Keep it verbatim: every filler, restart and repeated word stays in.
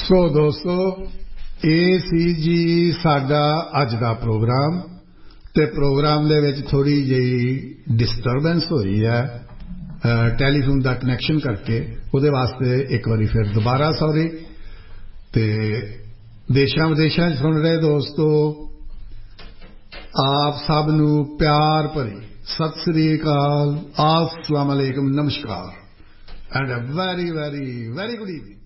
ਸੋ ਦੋਸਤੋ, ਇਹ ਸੀ ਜੀ ਸਾਡਾ ਅੱਜ ਦਾ ਪ੍ਰੋਗਰਾਮ ਤੇ ਪ੍ਰੋਗਰਾਮ ਦੇ ਵਿੱਚ ਥੋੜੀ ਜਿਹੀ ਡਿਸਟਰਬੈਂਸ ਹੋਈ ਹੈ ਟੈਲੀਫੋਨ ਦਾ ਕਨੈਕਸ਼ਨ ਕਰਕੇ। ਉਹਦੇ ਵਾਸਤੇ ਇੱਕ ਵਾਰੀ ਫਿਰ ਦੁਬਾਰਾ ਸੌਰੀ। ਤੇ ਦੇਸ਼ਾਂ ਵਿਦੇਸ਼ਾਂ 'ਚ ਸੁਣ ਰਹੇ ਦੋਸਤੋ, ਆਪ ਸਭ ਨੂੰ ਪਿਆਰ ਭਰੀ ਸਤਿ ਸ੍ਰੀ ਅਕਾਲ, ਅਸਲਾਮ ਅਲੈਕੁਮ, ਨਮਸਕਾਰ and a very very very good evening.